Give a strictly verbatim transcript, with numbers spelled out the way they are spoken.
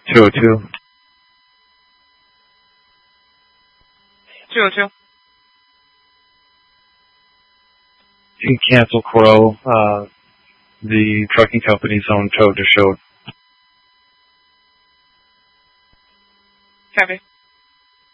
two oh two. two oh two. You can cancel Crow. Uh, the trucking company's own tow just showed. Copy.